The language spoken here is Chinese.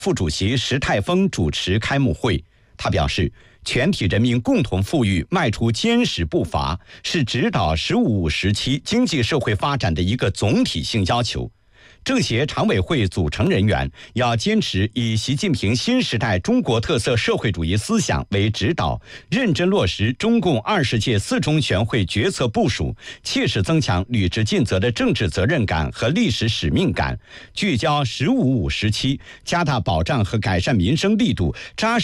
副主席石泰峰主持开幕会。他表示，全体人民共同富裕迈出坚实步伐，是指导“十五五”时期经济社会发展的一个总体性要求。政协常委会组成人员要坚持以习近平新时代中国特色社会主义思想为指导，认真落实中共20届四中全会决策部署，切实增强履职尽责的政治责任感和历史使命感，聚焦“十五五”时期，加大保障和改善民生力度，扎实